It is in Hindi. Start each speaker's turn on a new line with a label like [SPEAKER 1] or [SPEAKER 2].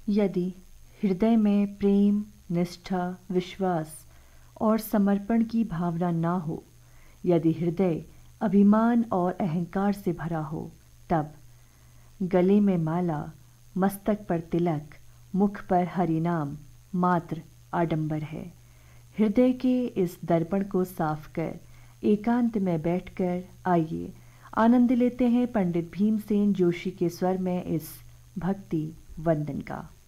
[SPEAKER 1] यदि हृदय में प्रेम, निष्ठा, विश्वास और समर्पण की भावना ना हो, यदि हृदय अभिमान और अहंकार से भरा हो, तब गले में माला, मस्तक पर तिलक, मुख पर हरिनाम मात्र आडंबर है। हृदय के इस दर्पण को साफ कर एकांत में बैठकर आइए आनंद लेते हैं पंडित भीमसेन जोशी के स्वर में इस भक्ति वंदन का।